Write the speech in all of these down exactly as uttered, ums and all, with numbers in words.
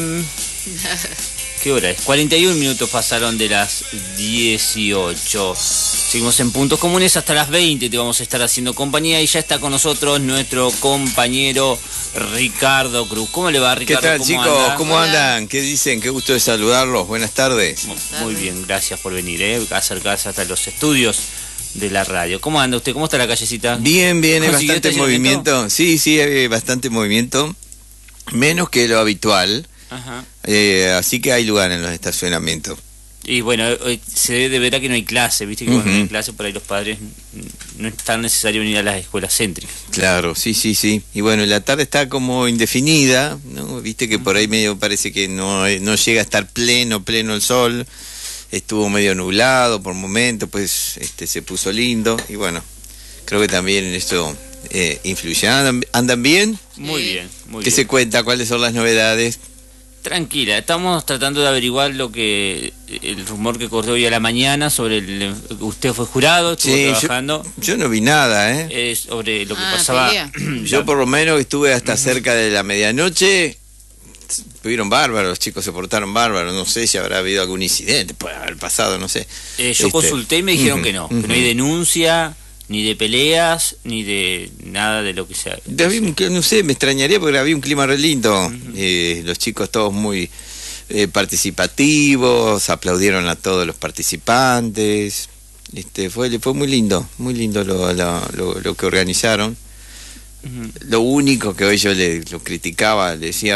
¿Qué hora es? cuarenta y un minutos pasaron de las dieciocho. Seguimos en Puntos Comunes hasta las veinte. Te vamos a estar haciendo compañía y ya está con nosotros nuestro compañero Ricardo Cruz. ¿Cómo le va, Ricardo? ¿Qué tal, ¿Cómo chicos? anda? ¿Cómo andan? ¿Qué dicen? Qué gusto de saludarlos. Buenas tardes. Muy bien, gracias por venir, ¿eh? acercarse hasta los estudios de la radio. ¿Cómo anda usted? ¿Cómo está la callecita? Bien, bien, hay ¿Consiguió bastante estacionamiento? movimiento. Sí, sí, hay bastante movimiento. Menos que lo habitual. Ajá. Eh, así que hay lugar en los estacionamientos. Y bueno, hoy se debe de ver a que no hay clase, viste que Uh-huh. cuando no hay clase por ahí los padres no es tan necesario venir a las escuelas céntricas. Claro, sí, sí, sí. Y bueno, la tarde está como indefinida, ¿no? Viste que por ahí medio parece que no, no llega a estar pleno, pleno el sol. Estuvo medio nublado por momentos, pues este, se puso lindo. Y bueno, creo que también en esto eh, influye. ¿Andan, ¿Andan bien? Muy bien, muy ¿Qué bien. se cuenta? ¿Cuáles son las novedades? Tranquila, estamos tratando de averiguar lo que el rumor que corrió hoy a la mañana sobre el, usted fue jurado, estuvo Sí, trabajando yo, yo no vi nada, ¿eh? eh, sobre lo que Ah, pasaba. pelea. Yo por lo menos estuve hasta cerca de la medianoche. Estuvieron bárbaros, los chicos se portaron bárbaros. No sé si habrá habido algún incidente, puede haber pasado, no sé. Eh, yo Este, consulté y me dijeron ujú, que no, ujú. que no hay denuncia, ni de peleas, ni de nada de lo que sea. Había un- que no sé, me extrañaría porque había un clima re lindo. Eh, los chicos todos muy eh, participativos, aplaudieron a todos los participantes. Este, fue, fue muy lindo, muy lindo lo, lo, lo, lo que organizaron. Ujú. Lo único que hoy yo le lo criticaba, le decía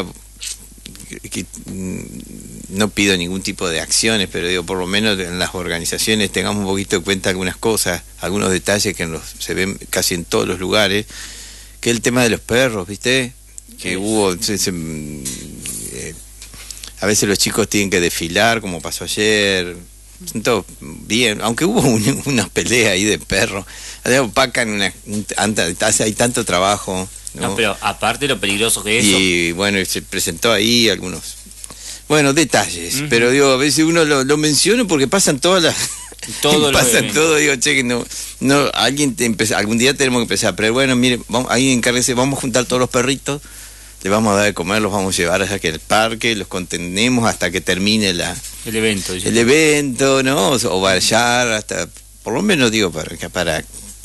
que, que, mm, no pido ningún tipo de acciones, pero digo, por lo menos en las organizaciones tengamos un poquito en cuenta algunas cosas, algunos detalles que en los, se ven casi en todos los lugares, que el tema de los perros, ¿viste? Que Sí. hubo, se- se, mm, eh, a veces los chicos tienen que desfilar, como pasó ayer. Son todos bien, aunque hubo un- una pelea ahí de perros, opacan una, un- anta- hay tanto trabajo, ¿no? No, pero aparte lo peligroso que es eso. Y bueno, se presentó ahí algunos, bueno, detalles, Ujú. pero digo, a veces uno lo, lo menciona porque pasan todas las, Todos los pasan eventos. todo, digo, che, que no, no, alguien te empezó, algún día tenemos que empezar, pero bueno, mire, vamos, ahí encárguese, vamos a juntar todos los perritos, le vamos a dar de comer, los vamos a llevar hasta que el parque, los contenemos hasta que termine la, El evento. dice. el evento, ¿no? O, o vallar hasta, por lo menos digo, para, que- para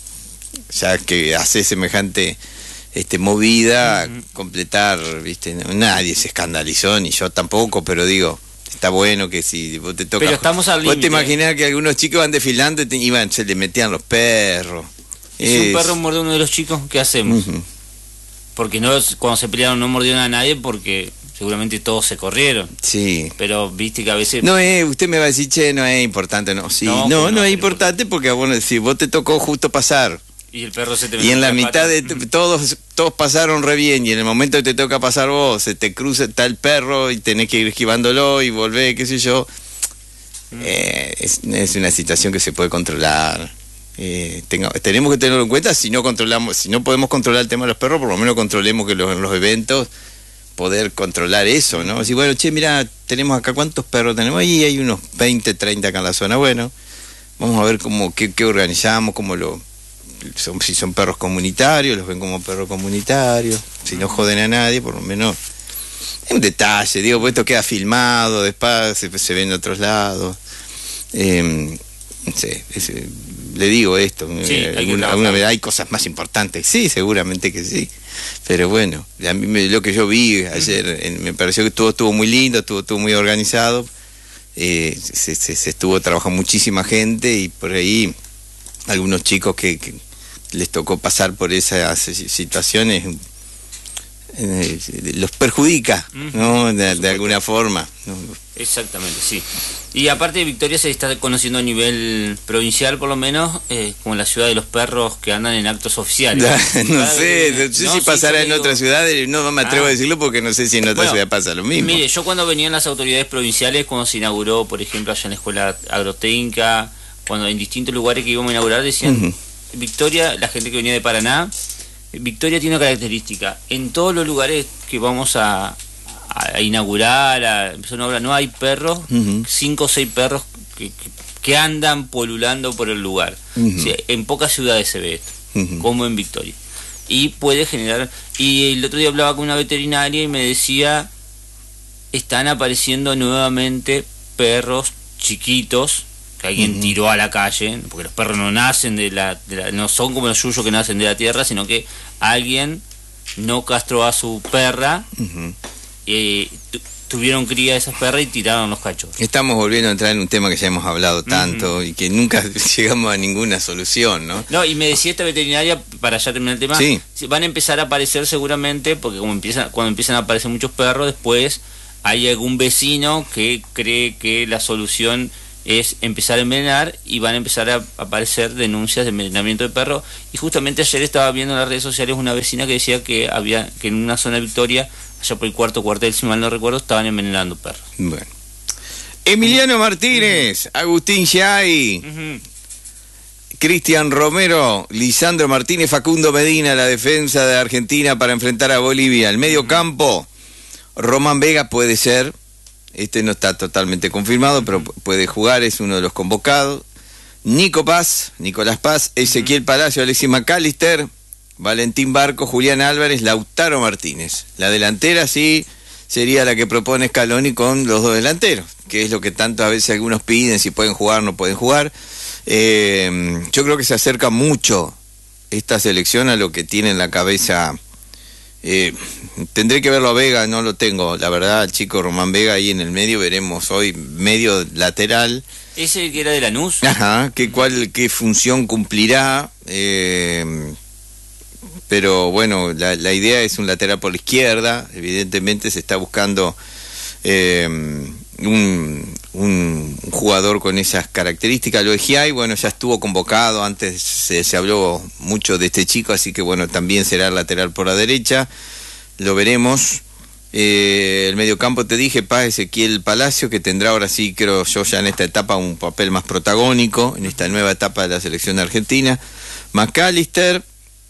ya que hace semejante este movida, Ujú. completar, ¿viste? No, nadie se escandalizó, ni yo tampoco, pero digo, está bueno que si vos te toca... Pero estamos al Vos te límite. imaginás que algunos chicos van desfilando y te- iban, se le metían los perros. Y si un Es- perro muerde a uno de los chicos, ¿qué hacemos? Ujú. Porque no es- cuando se pelearon no mordieron a nadie porque seguramente todos se corrieron. Sí. Pero viste que a veces... No es, usted me va a decir, che, no es importante, no, sí, No, no, que no, no, es pero importante porque, bueno, si vos te tocó justo pasar, Y el perro se te y metió en la entre las mitad de patas. todos todos pasaron re bien y en el momento que te toca pasar vos se te cruza está el perro y tenés que ir esquivándolo y volver, qué sé yo. Mm. Eh, es, es una situación que se puede controlar. Eh, tenga- tenemos que tenerlo en cuenta. Si no controlamos, si no podemos controlar el tema de los perros, por lo menos controlemos que los, en los eventos poder controlar eso, ¿no? Si bueno, che, mira, tenemos acá cuántos perros tenemos ahí, hay unos veinte, treinta acá en la zona. Bueno, vamos a ver cómo qué, qué organizamos, cómo lo son, si son perros comunitarios, los ven como perros comunitarios, si no joden a nadie, por lo menos es un detalle, digo, pues esto queda filmado, después se, se ve en otros lados. Eh, no sé, es, eh, le digo esto, Sí, eh, hay que alguna, trabajar. alguna vez hay cosas más importantes, sí, seguramente que sí, pero bueno, a mí me- lo que yo vi ayer, en- me pareció que todo estuvo muy lindo, estuvo, estuvo muy organizado, eh, se, se- se estuvo trabajando muchísima gente y por ahí algunos chicos que, que les tocó pasar por esas situaciones eh, los perjudica, ¿no? De, de alguna forma, ¿no? Exactamente, sí. Y aparte Victoria se está conociendo a nivel provincial, por lo menos, eh, como la ciudad de los perros que andan en actos oficiales. No Cada sé, vez- no sé no, si sí, pasará yo en digo- otras ciudades, no me atrevo Ah. a decirlo porque no sé si en otra Bueno, ciudad pasa lo mismo. Mire, yo cuando venían las autoridades provinciales, cuando se inauguró, por ejemplo, allá en la escuela agrotécnica, cuando en distintos lugares que íbamos a inaugurar, decían, Ujú. Victoria, la gente que venía de Paraná, Victoria tiene una característica, en todos los lugares que vamos a, a inaugurar, a empezar una obra, no hay perros, Ujú. cinco o seis perros que, que, que andan polulando por el lugar. Ujú. O sea, en pocas ciudades se ve esto, Ujú. como en Victoria. Y puede generar... Y el otro día hablaba con una veterinaria y me decía están apareciendo nuevamente perros chiquitos que alguien uh-huh. tiró a la calle, porque los perros no nacen de la, de la no son como los yuyos que nacen de la tierra, sino que alguien no castró a su perra, uh-huh. eh, tu, tuvieron cría de esas perras y tiraron los cachorros. Estamos volviendo a entrar en un tema que ya hemos hablado tanto uh-huh. y que nunca llegamos a ninguna solución, ¿no? No, y me decía esta veterinaria, para ya terminar el tema, sí. van a empezar a aparecer seguramente, porque como empiezan, cuando empiezan a aparecer muchos perros, después hay algún vecino que cree que la solución es empezar a envenenar y van a empezar a aparecer denuncias de envenenamiento de perros. Y justamente ayer estaba viendo en las redes sociales una vecina que decía que había que en una zona de Victoria, allá por el cuarto cuartel, si mal no recuerdo, estaban envenenando perros. Bueno. Emiliano Martínez, uh-huh. Agustín Giai, uh-huh. Cristian Romero, Lisandro Martínez, Facundo Medina, la defensa de Argentina para enfrentar a Bolivia. El medio uh-huh. campo, Román Vega puede ser. Este no está totalmente confirmado, pero puede jugar, es uno de los convocados. Nico Paz, Nicolás Paz, Ezequiel Palacio, Alexis McAllister, Valentín Barco, Julián Álvarez, Lautaro Martínez. La delantera sí sería la que propone Scaloni con los dos delanteros, que es lo que tanto a veces algunos piden, si pueden jugar, no pueden jugar. Eh, yo creo que se acerca mucho esta selección a lo que tiene en la cabeza. Eh, tendré que verlo a Vega, no lo tengo, la verdad, el chico Román Vega ahí en el medio, veremos hoy medio lateral. ¿Ese que era de Lanús? Ajá, ¿qué, cuál, qué función cumplirá? Eh, pero bueno, la, la idea es un lateral por la izquierda, evidentemente se está buscando eh, un, un jugador con esas características. Lo de Giai, bueno, ya estuvo convocado, antes se, se habló mucho de este chico, así que bueno, también será lateral por la derecha, lo veremos. Eh, el mediocampo te dije, Paz, Ezequiel Palacio, que tendrá ahora sí, creo yo, ya en esta etapa un papel más protagónico, en esta nueva etapa de la selección argentina. McAllister,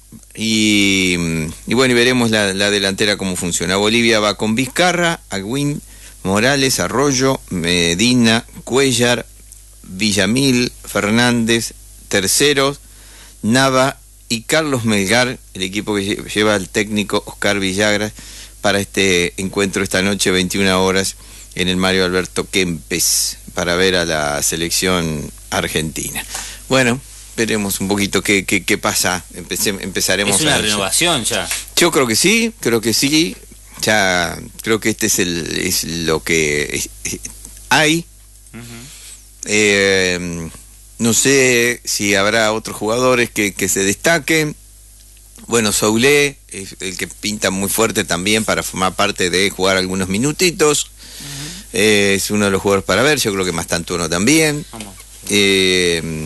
y, y bueno, y veremos la, la delantera cómo funciona. Bolivia va con Vizcarra, Agüín, Morales, Arroyo, Medina, Cuellar, Villamil, Fernández, Terceros, Nava y Carlos Melgar, el equipo que lleva el técnico Oscar Villagra para este encuentro esta noche, veintiuna horas, en el Mario Alberto Kempes, para ver a la selección argentina. Bueno, veremos un poquito qué, qué, qué pasa. Empecé, empezaremos ¿Es una a... renovación ya? Yo creo que sí, creo que sí. Ya creo que este es, el, es lo que es, es, hay. Uh-huh. Eh, no sé si habrá otros jugadores que, que se destaquen. Bueno, Soulé es el que pinta muy fuerte también para formar parte de jugar algunos minutitos. Uh-huh. Eh, es uno de los jugadores para ver, yo creo que Mastantuono también. Vamos. Eh,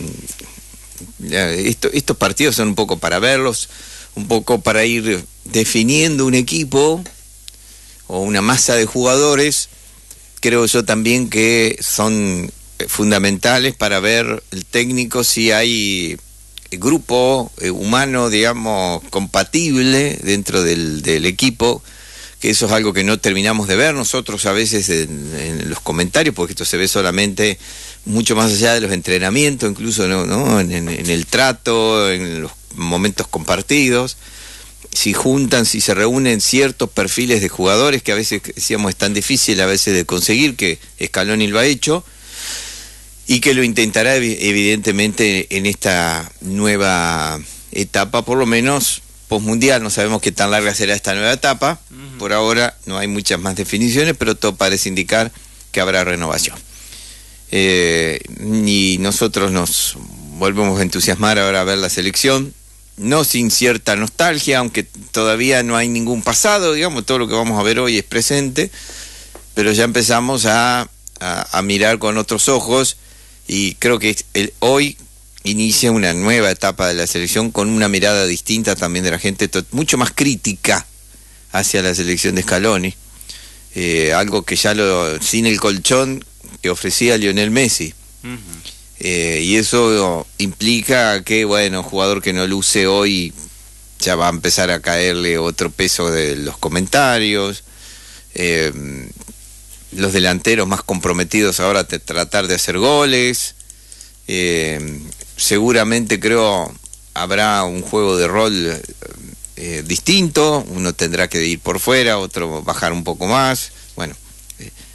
esto, estos partidos son un poco para verlos, un poco para ir definiendo un equipo o una masa de jugadores. Creo yo también que son fundamentales para ver el técnico si hay grupo eh, humano, digamos, compatible dentro del, del equipo, que eso es algo que no terminamos de ver nosotros a veces en, en los comentarios, porque esto se ve solamente mucho más allá de los entrenamientos, incluso no, ¿no? En, en, en el trato, en los momentos compartidos. Si juntan, si se reúnen ciertos perfiles de jugadores que a veces, decíamos, es tan difícil a veces de conseguir, que Scaloni lo ha hecho, y que lo intentará evidentemente en esta nueva etapa, por lo menos postmundial. No sabemos qué tan larga será esta nueva etapa. Uh-huh. Por ahora no hay muchas más definiciones, pero todo parece indicar que habrá renovación. Eh, y nosotros nos volvemos a entusiasmar ahora a ver la selección, no sin cierta nostalgia, aunque todavía no hay ningún pasado, digamos, todo lo que vamos a ver hoy es presente, pero ya empezamos a, a, a mirar con otros ojos, y creo que el, hoy inicia una nueva etapa de la selección con una mirada distinta también de la gente, to- mucho más crítica hacia la selección de Scaloni, eh, algo que ya lo sin el colchón que ofrecía Lionel Messi. Uh-huh. Eh, y eso implica que, bueno, un jugador que no luce hoy ya va a empezar a caerle otro peso de los comentarios. Eh, los delanteros más comprometidos ahora de tratar de hacer goles. Eh, seguramente creo habrá un juego de rol eh, distinto. Uno tendrá que ir por fuera, otro bajar un poco más. Bueno, eh,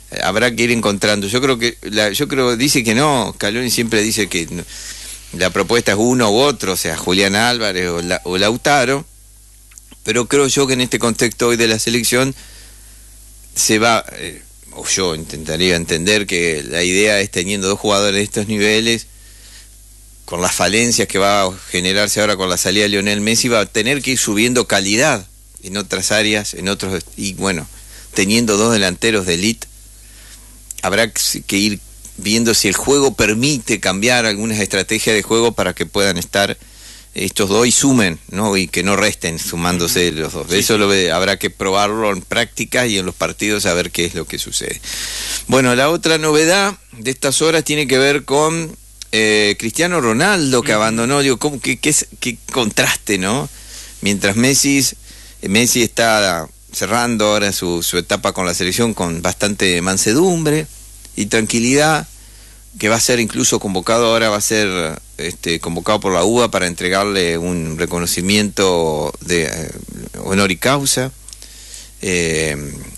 habrá que ir encontrando. Yo creo que, la, yo creo, dice que no, Scaloni siempre dice que no, la propuesta es uno u otro, o sea, Julián Álvarez o, la, o Lautaro, pero creo yo que en este contexto hoy de la selección se va, eh, o yo intentaría entender que la idea es teniendo dos jugadores de estos niveles, con las falencias que va a generarse ahora con la salida de Lionel Messi, va a tener que ir subiendo calidad en otras áreas, en otros, y bueno, teniendo dos delanteros de elite, habrá que ir viendo si el juego permite cambiar algunas estrategias de juego para que puedan estar estos dos y sumen, ¿no? Y que no resten sumándose los dos. Eso lo ve, habrá que probarlo en práctica y en los partidos a ver qué es lo que sucede. Bueno, la otra novedad de estas horas tiene que ver con eh, Cristiano Ronaldo, que abandonó. Digo, ¿cómo, qué, qué, qué contraste, ¿no? Mientras Messi, Messi está cerrando ahora su, su etapa con la selección con bastante mansedumbre y tranquilidad, que va a ser incluso convocado ahora, va a ser este, convocado por la U B A para entregarle un reconocimiento de eh, honor y causa. Eh,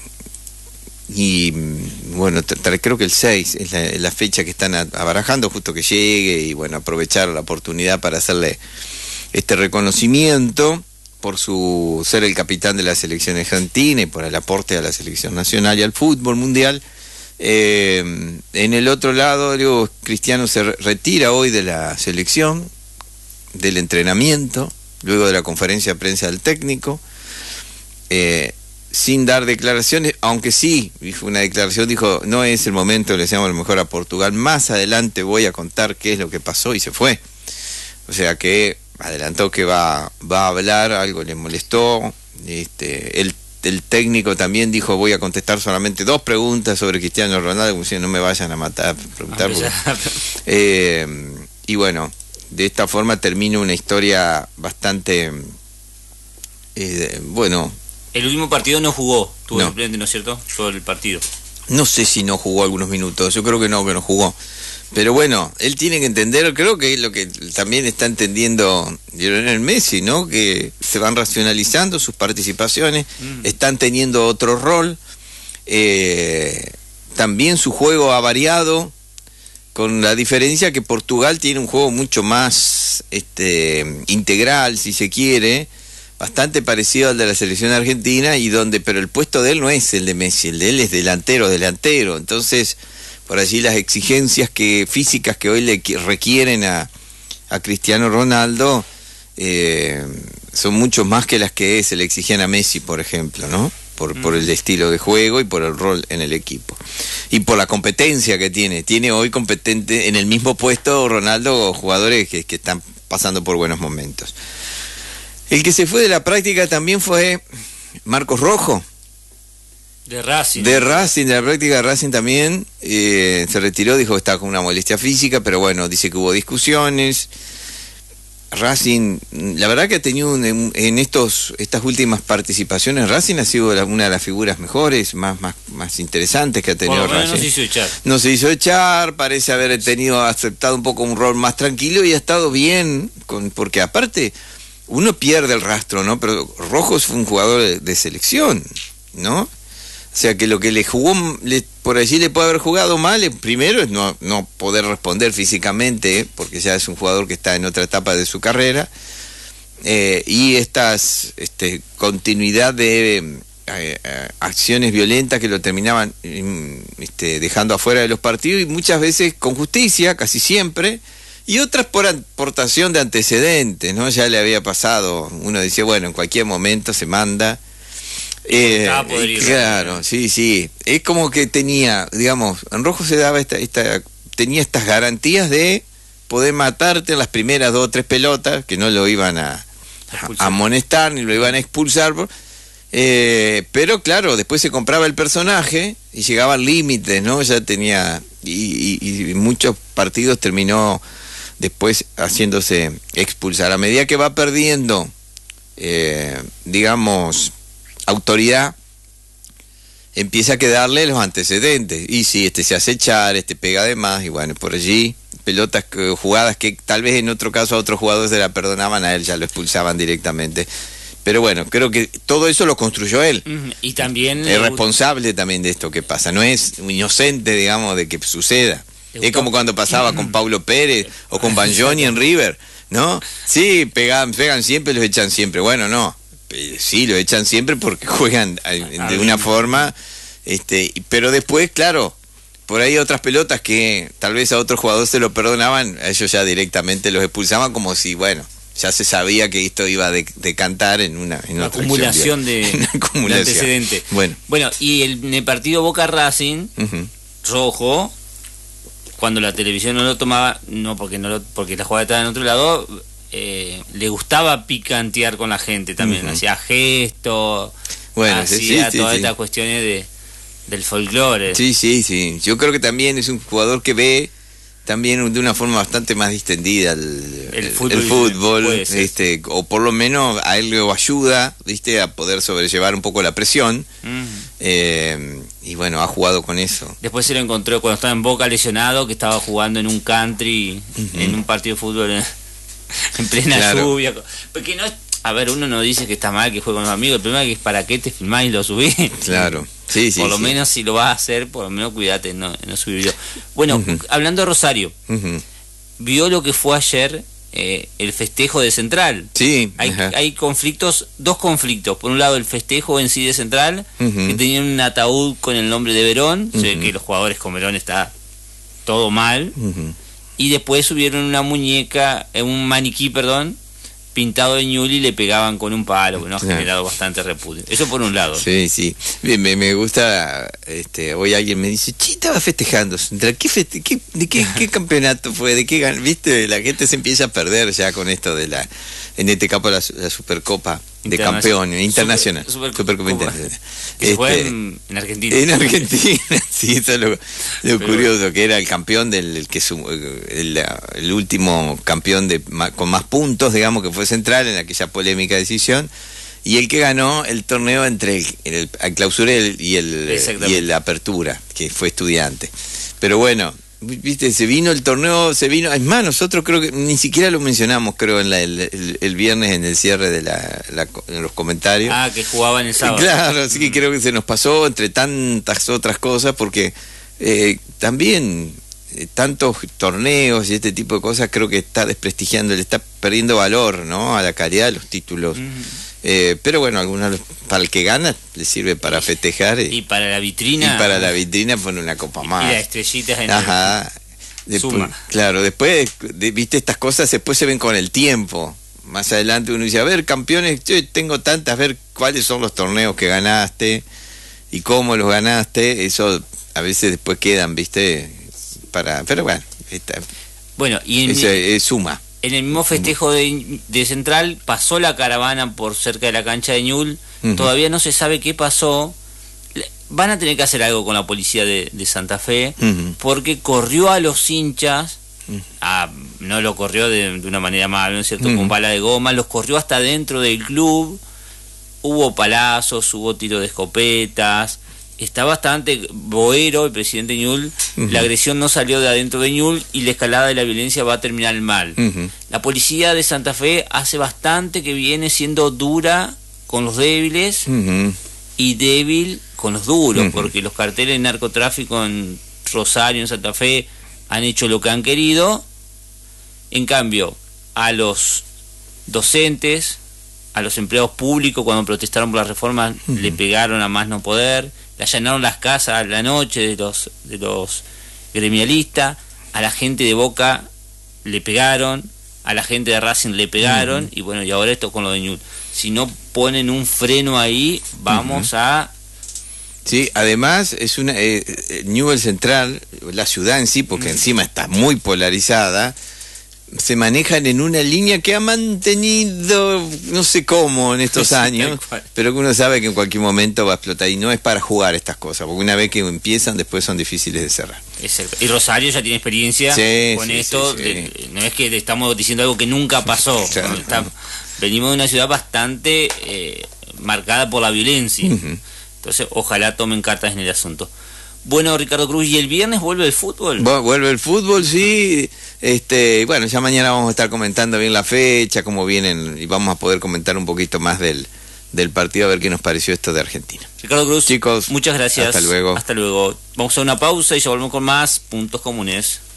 y bueno, creo que el seis es la, la fecha que están abarajando, justo que llegue, y bueno, aprovechar la oportunidad para hacerle este reconocimiento por su ser el capitán de la selección argentina y por el aporte a la selección nacional y al fútbol mundial. Eh, en el otro lado, digo, Cristiano se retira hoy de la selección, del entrenamiento, luego de la conferencia de prensa del técnico, eh, sin dar declaraciones, aunque sí, dijo una declaración, dijo, no es el momento, le deseamos lo mejor a Portugal, más adelante voy a contar qué es lo que pasó, y se fue. O sea que adelantó que va, va a hablar, algo le molestó, este, el El técnico también dijo, voy a contestar solamente dos preguntas sobre Cristiano Ronaldo, como si no me vayan a matar, preguntar. Porque, eh, y bueno, de esta forma termina una historia bastante, eh, bueno. El último partido no jugó, tuvo no. suplente, ¿no es cierto? Todo el partido. No sé si no jugó algunos minutos, yo creo que no, que no jugó. Pero bueno, él tiene que entender, creo que es lo que también está entendiendo Lionel Messi, ¿no? Que se van racionalizando sus participaciones, mm. están teniendo otro rol, eh, también su juego ha variado, con la diferencia que Portugal tiene un juego mucho más este, integral, si se quiere, bastante parecido al de la selección argentina, y donde, pero el puesto de él no es el de Messi, el de él es delantero, delantero, entonces por allí las exigencias que físicas que hoy le requieren a, a Cristiano Ronaldo eh, son mucho más que las que se le exigían a Messi, por ejemplo, ¿no? Por, mm. por el estilo de juego y por el rol en el equipo. Y por la competencia que tiene. Tiene hoy competente en el mismo puesto Ronaldo jugadores que, que están pasando por buenos momentos. El que se fue de la práctica también fue Marcos Rojo. De Racing. De Racing, de la práctica de Racing también, eh, se retiró, dijo que estaba con una molestia física, pero bueno, dice que hubo discusiones. Racing, la verdad que ha tenido un, en, en estos estas últimas participaciones, Racing ha sido la, una de las figuras mejores, más, más, más interesantes que ha tenido bueno, Racing. No se hizo echar. No se hizo echar, parece haber tenido, aceptado un poco un rol más tranquilo y ha estado bien, con, porque aparte uno pierde el rastro, ¿no? Pero Rojo fue un jugador de, de selección, ¿no? O sea que lo que le jugó, le, por allí le puede haber jugado mal, primero es no, no poder responder físicamente, porque ya es un jugador que está en otra etapa de su carrera, eh, y estas este, continuidad de eh, acciones violentas que lo terminaban este, dejando afuera de los partidos, y muchas veces con justicia, casi siempre, y otras por aportación de antecedentes, ¿no? Ya le había pasado, uno decía, bueno, en cualquier momento se manda. Eh, claro, sí, sí. Es como que tenía, digamos, en Rojo se daba esta, esta, tenía estas garantías de poder matarte en las primeras dos o tres pelotas, que no lo iban a, a amonestar ni lo iban a expulsar, eh, pero claro, después se compraba el personaje y llegaban límites, ¿no? Ya tenía, y, y, y muchos partidos terminó después haciéndose expulsar. A medida que va perdiendo, eh, digamos, autoridad, empieza a quedarle los antecedentes, y si este se hace echar, este pega de más, y bueno, por allí pelotas, jugadas que tal vez en otro caso a otros jugadores se la perdonaban, a él ya lo expulsaban directamente. Pero bueno, creo que todo eso lo construyó él. Y también... Es responsable también de esto que pasa, no es inocente, digamos, de que suceda. Es como cuando pasaba con Paulo Pérez o con Banjoni en River, ¿no? Sí, pegan, pegan siempre, los echan siempre. Bueno, no, sí, los echan siempre porque juegan de una forma, este, pero después, claro, por ahí otras pelotas que tal vez a otros jugadores se lo perdonaban, a ellos ya directamente los expulsaban como si, bueno, ya se sabía que esto iba a decantar en una, en una acumulación de, una acumulación de antecedentes. Bueno, bueno y el, en el partido Boca Racing, uh-huh. rojo, cuando la televisión no lo tomaba, no porque no lo, porque la jugada estaba en otro lado, eh, le gustaba picantear con la gente también, uh-huh. hacía gestos, bueno, hacía sí, sí, todas sí. estas cuestiones de del folclore. Sí, sí, sí. Yo creo que también es un jugador que ve también de una forma bastante más distendida el, el fútbol, el fútbol este, o por lo menos a él lo ayuda, viste, a poder sobrellevar un poco la presión. Uh-huh. eh, y bueno, ha jugado con eso. Después se lo encontró cuando estaba en Boca lesionado, que estaba jugando en un country, uh-huh. en un partido de fútbol en, en plena claro. lluvia, porque no es, a ver, uno no dice que está mal que juegue con los amigos, el problema es que es para qué te filmás y lo subís. Claro. Sí, sí, por lo sí. menos si lo vas a hacer, por lo menos cuídate, no, no subir video. Bueno, uh-huh. hablando de Rosario, uh-huh. vio lo que fue ayer eh, el festejo de Central. Sí. Hay, uh-huh. hay conflictos, dos conflictos. Por un lado el festejo en sí de Central, uh-huh. que tenían un ataúd con el nombre de Verón, uh-huh. o sea, que los jugadores con Verón está todo mal. Uh-huh. Y después subieron una muñeca, eh, un maniquí, perdón, pintado de ñul y le pegaban con un palo, que nos ha generado bastante repudio. Eso por un lado. Sí, sí. Bien, me, me gusta, este, hoy alguien me dice, che, estaba festejando, ¿qué feste qué, ¿de qué, qué campeonato fue? ¿De qué gan-? ¿Viste? La gente se empieza a perder ya con esto de la, en este caso la, la Supercopa de campeones, internacional. Super, super, Supercopa internacional. Que este, fue en, en Argentina. En Argentina, sí, eso es lo, lo curioso, bueno. Que era el campeón del el que el, el último campeón de con más puntos, digamos, que fue Central en aquella polémica decisión, y el que ganó el torneo entre el, el, el clausura y el, y el, y el apertura, que fue Estudiante. Pero bueno, viste, se vino el torneo, se vino, es más, nosotros creo que ni siquiera lo mencionamos, creo, en la, el, el, el viernes en el cierre de la, la, en los comentarios. Ah, que jugaban el sábado. Claro, así que creo que se nos pasó entre tantas otras cosas, porque eh, también eh, tantos torneos y este tipo de cosas creo que está desprestigiando, le está perdiendo valor, ¿no?, a la calidad de los títulos. Uh-huh. Eh, pero bueno, algunos, para el que gana le sirve para festejar y, y para la vitrina y para la vitrina pone una copa más y las estrellitas en Ajá. el después, suma. Claro, después de, viste, estas cosas después se ven con el tiempo. Más adelante uno dice, a ver, campeones, yo tengo tantas, a ver cuáles son los torneos que ganaste y cómo los ganaste. Eso a veces después quedan, viste, para, pero bueno, esta, bueno, y en eso mi... es suma. En el mismo festejo de, de Central pasó la caravana por cerca de la cancha de Ñul. Uh-huh. Todavía no se sabe qué pasó. Van a tener que hacer algo con la policía de, de Santa Fe, uh-huh. porque corrió a los hinchas, uh-huh. a, no lo corrió de, de una manera amable, ¿no es cierto?, uh-huh. con bala de goma, los corrió hasta dentro del club. Hubo palazos, hubo tiro de escopetas. Está bastante boero el presidente Ñul. Uh-huh. La agresión no salió de adentro de Ñul y la escalada de la violencia va a terminar mal. Uh-huh. La policía de Santa Fe hace bastante que viene siendo dura con los débiles, uh-huh. y débil con los duros, uh-huh. porque los carteles de narcotráfico en Rosario, en Santa Fe, han hecho lo que han querido. En cambio, a los docentes, a los empleados públicos, cuando protestaron por la reforma, uh-huh. le pegaron a más no poder. Le allanaron las casas a la noche de los de los gremialistas. A la gente de Boca le pegaron, a la gente de Racing le pegaron, uh-huh. y bueno, y ahora esto con lo de Ñul. Si no ponen un freno ahí, vamos uh-huh. a... Sí, además es una eh, Newell Central, la ciudad en sí, porque uh-huh. encima está muy polarizada, se manejan en una línea que ha mantenido, no sé cómo, en estos sí, años, pero que uno sabe que en cualquier momento va a explotar, y no es para jugar estas cosas, porque una vez que empiezan, después son difíciles de cerrar. Exacto. Y Rosario ya tiene experiencia sí, con sí, esto, sí, sí. De, no es que le estamos diciendo algo que nunca pasó, claro, está, claro. Venimos de una ciudad bastante eh, marcada por la violencia, uh-huh. entonces ojalá tomen cartas en el asunto. Bueno, Ricardo Cruz, ¿y el viernes vuelve el fútbol? Vuelve el fútbol, sí. Este, bueno, ya mañana vamos a estar comentando bien la fecha, cómo vienen, y vamos a poder comentar un poquito más del del partido a ver qué nos pareció esto de Argentina. Ricardo Cruz, chicos, muchas gracias. Hasta luego. Hasta luego. Vamos a una pausa y ya volvemos con más Puntos Comunes.